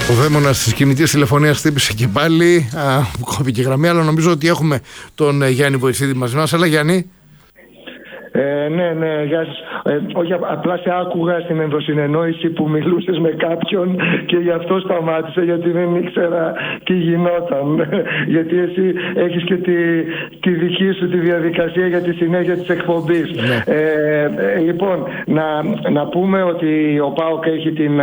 Ο δαίμονας της κινητής τηλεφωνίας χτύπησε και πάλι, κόπηκε η γραμμή, αλλά νομίζω ότι έχουμε τον Γιάννη Βοηθίδη μαζί μας. Αλλά Γιάννη. Ναι, γεια σας. Όχι, απλά σε άκουγα στην ενδοσυνεννόηση που μιλούσες με κάποιον και γι' αυτό σταμάτησα, γιατί δεν ήξερα τι γινόταν. Γιατί εσύ έχεις και τη δική σου τη διαδικασία για τη συνέχεια της εκπομπής. Ναι. Λοιπόν, να πούμε ότι ο ΠΑΟΚ έχει την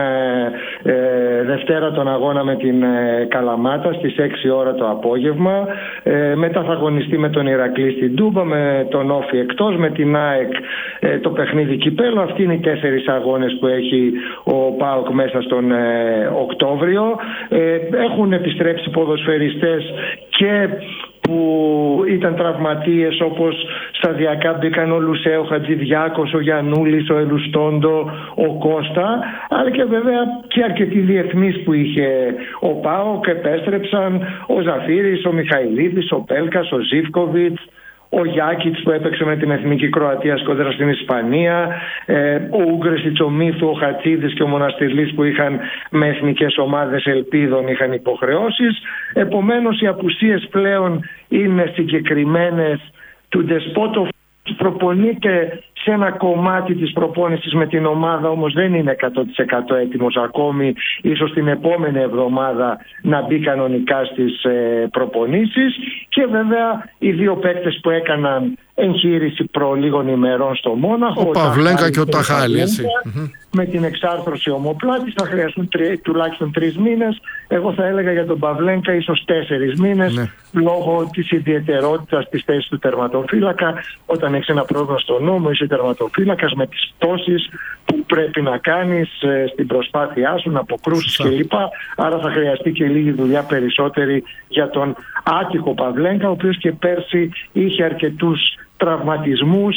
Δευτέρα τον αγώνα με την Καλαμάτα στις 6 ώρα το απόγευμα. Μετά θα αγωνιστεί με τον Ηρακλή στην Τούμπα, με τον Όφη εκτός, με την ΑΕΚ το παιχνίδι κυπέλλου. Αυτοί είναι οι 4 αγώνες που έχει ο ΠΑΟΚ μέσα στον Οκτώβριο. Έχουν επιστρέψει ποδοσφαιριστές και που ήταν τραυματίες, όπως σταδιακά μπήκαν ο Λουσέ, ο Χατζηδιάκος, ο Γιαννούλης, ο Ελουστόντο, ο Κώστα, αλλά και βέβαια και αρκετοί διεθνείς που είχε ο ΠΑΟΚ επέστρεψαν, ο Ζαφύρης, ο Μιχαηλίδης, ο Πέλκας, ο Ζίβκοβιτς, ο Γιάκητς που έπαιξε με την Εθνική Κροατία κόντρα στην Ισπανία, ο Ούγκρες, η Τσομίθου, ο Χατσίδης και ο Μοναστηρλής που είχαν με εθνικές ομάδες ελπίδων, είχαν υποχρεώσεις. Επομένως οι απουσίες πλέον είναι συγκεκριμένες. Του Ντεσπότοφ προπονείται σε ένα κομμάτι της προπόνησης με την ομάδα, όμως δεν είναι 100% έτοιμος ακόμη. Ίσως την επόμενη εβδομάδα να μπει κανονικά στις προπονήσεις. Και βέβαια οι 2 παίκτες που έκαναν εγχείρηση προ λίγων ημερών στο Μόναχο, ο Παυλέγκα και ο Ταχάλη, έτσι. Με την εξάρθρωση ομοπλάτης θα χρειαστούν τουλάχιστον 3 μήνες. Εγώ θα έλεγα για τον Παυλέγκα ίσως 4 μήνες, ναι, λόγω της ιδιαιτερότητας της θέσης του τερματοφύλακα. Όταν έχεις ένα πρόβλημα στο νόμο, είσαι τερματοφύλακας με τις πτώσεις που πρέπει να κάνεις στην προσπάθειά σου, να αποκρούσεις κλπ. Άρα θα χρειαστεί και λίγη δουλειά περισσότερη για τον άτυχο Παυλέγκα, ο οποίος και πέρσι είχε αρκετούς τραυματισμούς,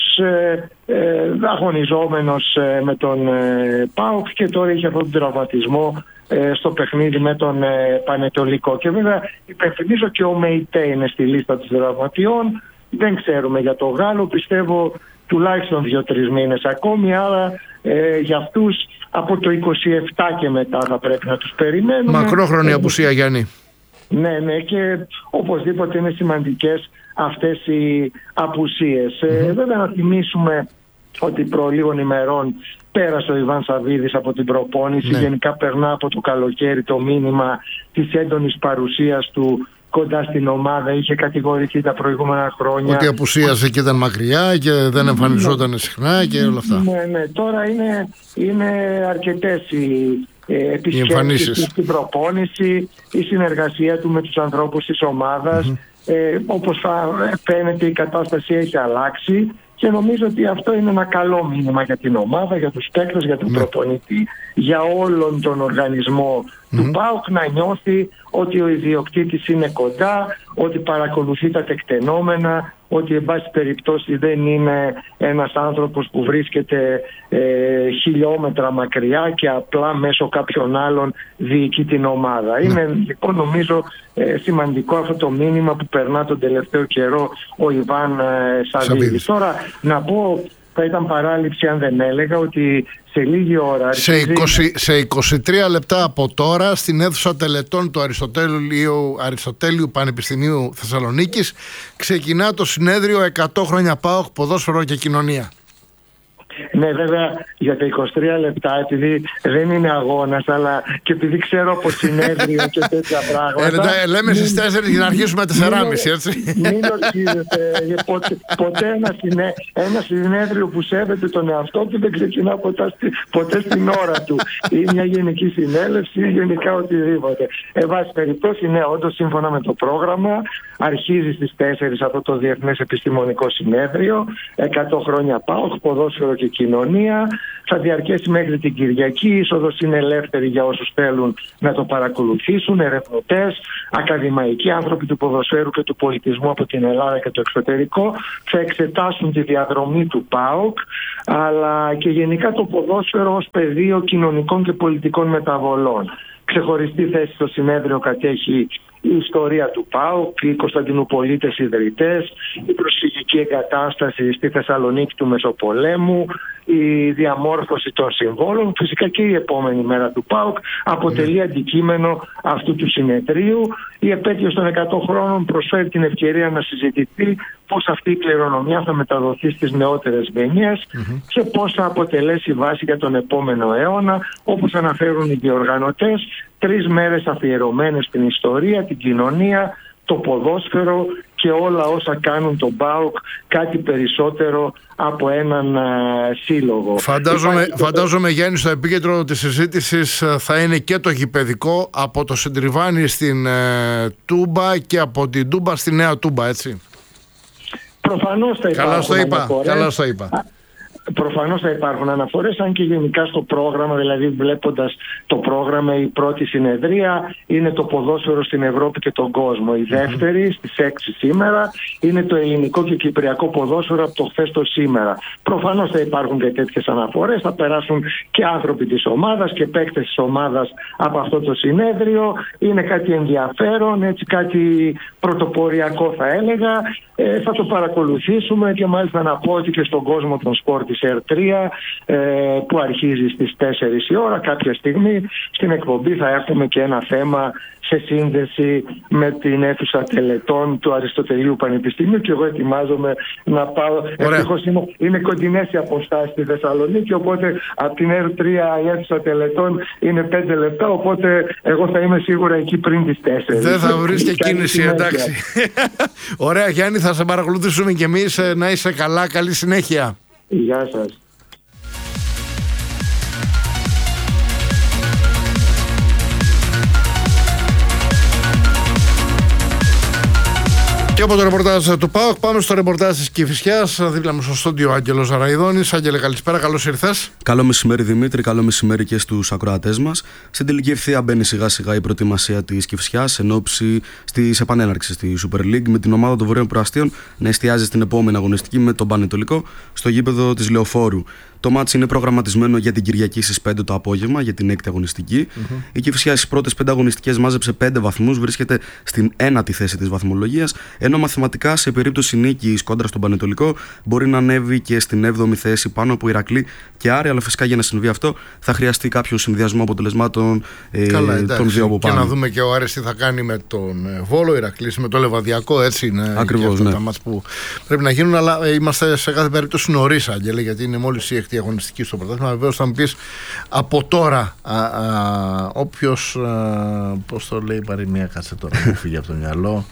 αγωνιζόμενος με τον ΠΑΟΚ, και τώρα είχε αυτόν τον τραυματισμό στο παιχνίδι με τον Πανετολικό. Και βέβαια υπενθυμίζω και ο Μεϊτέ είναι στη λίστα των τραυματιών. Δεν ξέρουμε για τον Γάλλο, πιστεύω τουλάχιστον 2-3 μήνες ακόμη, άρα για αυτούς από το 27 και μετά θα πρέπει να τους περιμένουμε. Μακρόχρονη απουσία, Γιάννη. Ναι, και οπωσδήποτε είναι σημαντικές αυτές οι απουσίες. Βέβαια να θυμίσουμε ότι προ λίγων ημερών πέρασε ο Ιβάν Σαββίδης από την προπόνηση. Ναι. Γενικά περνά από το καλοκαίρι το μήνυμα της έντονης παρουσίας του κοντά στην ομάδα. Είχε κατηγορηθεί τα προηγούμενα χρόνια ότι απουσίασε και ήταν μακριά και δεν εμφανιζόταν συχνά και όλα αυτά. Ναι, τώρα είναι αρκετές οι επισκέψεις στην προπόνηση, η συνεργασία του με τους ανθρώπους της ομάδας. Όπως φαίνεται η κατάσταση έχει αλλάξει και νομίζω ότι αυτό είναι ένα καλό μήνυμα για την ομάδα, για τους παίκτες, για τον προπονητή, για όλον τον οργανισμό του ΠΑΟΚ, να νιώθει ότι ο ιδιοκτήτης είναι κοντά, ότι παρακολουθεί τα τεκτενόμενα, ότι εν πάση περιπτώσει δεν είναι ένας άνθρωπος που βρίσκεται χιλιόμετρα μακριά και απλά μέσω κάποιων άλλων διοικεί την ομάδα. Είναι λοιπόν νομίζω σημαντικό αυτό το μήνυμα που περνά τον τελευταίο καιρό ο Ιβάν Σαββίδης. Τώρα να πω, θα ήταν παράληψη αν δεν έλεγα ότι σε λίγη ώρα... Σε 23 λεπτά από τώρα στην αίθουσα τελετών του Αριστοτέλειου Πανεπιστημίου Θεσσαλονίκης ξεκινά το συνέδριο 100 χρόνια ΠΑΟΚ, ποδόσφαιρο και κοινωνία. Ναι, βέβαια για τα 23 λεπτά, επειδή δεν είναι αγώνας, αλλά και επειδή ξέρω από συνέδριο και τέτοια πράγματα. Λέμε στις 4 για να αρχίσουμε 4.30, έτσι. Μην ορκίζετε. Ποτέ ένα συνέδριο που σέβεται τον εαυτό του δεν ξεκινά ποτέ στην ώρα του. Ή μια γενική συνέλευση ή γενικά οτιδήποτε. Εν πάση περιπτώσει, ναι, όντως σύμφωνα με το πρόγραμμα, αρχίζει στις 4 αυτό το Διεθνές Επιστημονικό Συνέδριο. 100 χρόνια ΠΑΟΚ, ποδόσφαιρο και κοινωνία. Θα διαρκέσει μέχρι την Κυριακή. Η είσοδος είναι ελεύθερη για όσους θέλουν να το παρακολουθήσουν, ερευνητές, ακαδημαϊκοί, άνθρωποι του ποδοσφαίρου και του πολιτισμού από την Ελλάδα και το εξωτερικό. Θα εξετάσουν τη διαδρομή του ΠΑΟΚ, αλλά και γενικά το ποδόσφαιρο ως πεδίο κοινωνικών και πολιτικών μεταβολών. Ξεχωριστή θέση στο συνέδριο κατέχει η ιστορία του ΠΑΟΚ, οι Κωνσταντινουπολίτες ιδρυτές, οι προσφυγικές πολιτική εγκατάσταση στη Θεσσαλονίκη του Μεσοπολέμου, η διαμόρφωση των συμβόλων, φυσικά και η επόμενη μέρα του ΠΑΟΚ αποτελεί αντικείμενο αυτού του συνεδρίου. Η επέτειος των 100 χρόνων προσφέρει την ευκαιρία να συζητηθεί πώς αυτή η κληρονομιά θα μεταδοθεί στις νεότερες γενιές και πώς θα αποτελέσει βάση για τον επόμενο αιώνα, όπως αναφέρουν οι διοργανωτές, 3 μέρες αφιερωμένες στην ιστορία, την κοινωνία, το ποδόσφαιρο και όλα όσα κάνουν τον ΠΑΟΚ κάτι περισσότερο από έναν σύλλογο. Φαντάζομαι Γιάννη, στο επίκεντρο της συζήτησης θα είναι και το γηπεδικό, από το Σεντριβάνι στην Τούμπα και από την Τούμπα στη Νέα Τούμπα, έτσι. Προφανώς θα υπάρχουν Καλά το είπα. Προφανώς θα υπάρχουν αναφορές, αν και γενικά στο πρόγραμμα, δηλαδή βλέποντας το πρόγραμμα, η πρώτη συνεδρία είναι το ποδόσφαιρο στην Ευρώπη και τον κόσμο. Η δεύτερη στις 6 σήμερα είναι το ελληνικό και κυπριακό ποδόσφαιρο από το χθες το σήμερα. Προφανώς θα υπάρχουν και τέτοιες αναφορές, θα περάσουν και άνθρωποι της ομάδας και παίκτες της ομάδας από αυτό το συνέδριο. Είναι κάτι ενδιαφέρον, έτσι κάτι πρωτοποριακό θα έλεγα. Θα το παρακολουθήσουμε και μάλιστα να πω ότι και στον κόσμο των σπορ της ΕΡΤ3 που αρχίζει στις 4 η ώρα κάποια στιγμή στην εκπομπή θα έχουμε και ένα θέμα σε σύνδεση με την αίθουσα τελετών του Αριστοτελείου Πανεπιστημίου και εγώ ετοιμάζομαι να πάω. Ευτυχώς είναι κοντινές οι αποστάσεις στη Θεσσαλονίκη, οπότε από την ΕΡΤ3 η αίθουσα τελετών είναι 5 λεπτά, οπότε εγώ θα είμαι σίγουρα εκεί πριν τις 4. Δεν θα βρεις και κίνηση, εντάξει. Ωραία Γιάννη, θα σε παρακολουθήσουμε κι εμείς. Να είσαι καλά, καλή συνέχεια. Γεια σας. Και από το ρεπορτάζ του ΠΑΟΚ πάμε στο ρεπορτάζ της Κηφισιάς. Δίπλα μου στο στούντιο Άγγελος Ραϊδόνης. Άγγελε, καλησπέρα, καλώς ήρθες. Καλό μεσημέρι Δημήτρη, καλό μεσημέρι και στους ακροατές μας. Στην τελική ευθεία μπαίνει σιγά σιγά η προετοιμασία της Κηφισιάς εν ώψη της επανέναρξης στη Super League, με την ομάδα των Βορείων Προαστίων να εστιάζει στην επόμενη αγωνιστική με τον Πανετολικό στο γήπεδο της Λεωφόρου. Το μάτς είναι προγραμματισμένο για την Κυριακή στις 5 το απόγευμα, για την 6η αγωνιστική. Η Κηφισιά στις πρώτες 5 αγωνιστικές μάζεψε 5 βαθμούς, βρίσκεται στην 1η θέση της βαθμολογίας, ενώ μαθηματικά σε περίπτωση νίκης κόντρα στον Πανετολικό μπορεί να ανέβει και στην 7η θέση πάνω από Ηρακλή και Άρη. Αλλά φυσικά για να συμβεί αυτό θα χρειαστεί κάποιο συνδυασμό αποτελεσμάτων των δύο από πάνω. Και να δούμε και ο Άρης τι θα κάνει με τον Βόλο, Ηρακλής με το Λεβαδιακό, έτσι είναι. Ακριβώς, ναι. Τα μάτς που πρέπει να γίνουν, αλλά είμαστε σε κάθε περίπτωση νωρίς, Άγγελε, γιατί είναι μόλις η 6η αγωνιστική στο πρωτάθλημα. Βεβαίως θα μου πεις από τώρα όποιος, πώς το λέει η παροιμία, κάτσε τώρα μου φύγει από το μυαλό,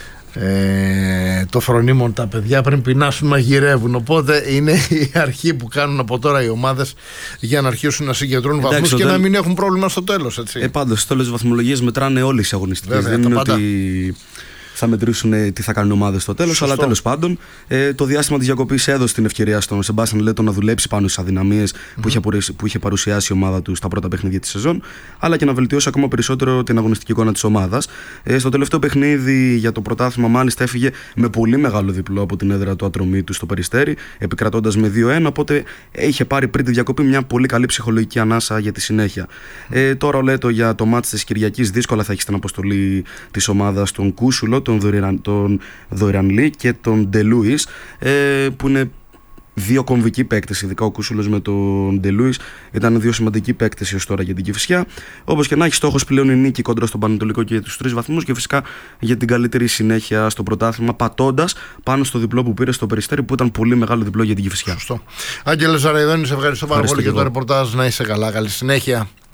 το φρονίμον τα παιδιά πριν πεινάσουν μαγειρεύουν, οπότε είναι η αρχή που κάνουν από τώρα οι ομάδες για να αρχίσουν να συγκεντρώνουν βαθμούς και να μην έχουν πρόβλημα στο τέλος, έτσι. Πάντως στο τέλος της βαθμολογίας μετράνε όλες οι αγωνιστικές. Βέβαια, δεν είναι ότι θα μετρήσουν τι θα κάνουν οι ομάδες στο τέλος. Αλλά τέλος πάντων, το διάστημα της διακοπής έδωσε την ευκαιρία στον Σεμπάστιαν Λέτο να δουλέψει πάνω στις αδυναμίες που είχε παρουσιάσει η ομάδα του στα πρώτα παιχνίδια της σεζόν, αλλά και να βελτιώσει ακόμα περισσότερο την αγωνιστική εικόνα της ομάδας. Στο τελευταίο παιχνίδι για το πρωτάθλημα, μάλιστα, έφυγε με πολύ μεγάλο διπλό από την έδρα του Ατρωμίτου στο Περιστέρι, επικρατώντας με 2-1. Οπότε είχε πάρει πριν τη διακοπή μια πολύ καλή ψυχολογική ανάσα για τη συνέχεια. Τώρα ο Λέτο για το μάτς της Κυριακής δύσκολα θα έχει στην αποστολή της ομάδας τον Κούσουλο, τον Δωρανλή και τον Ντελούις, που είναι δύο κομβικοί παίκτες. Ειδικά ο Κούσουλος με τον Ντελούις ήταν δύο σημαντικοί παίκτες έως τώρα για την Κηφισιά. Όπως και να έχει, στόχος πλέον η νίκη κόντρα στον Πανετολικό και για τους 3 βαθμούς και φυσικά για την καλύτερη συνέχεια στο πρωτάθλημα, πατώντας πάνω στο διπλό που πήρε στο Περιστέρι, που ήταν πολύ μεγάλο διπλό για την Κηφισιά. Σωστό. Άγγελε Ραϊδόνη, σε ευχαριστώ πάρα πολύ για το ρεπορτάζ. Να είσαι καλά, καλή συνέχεια.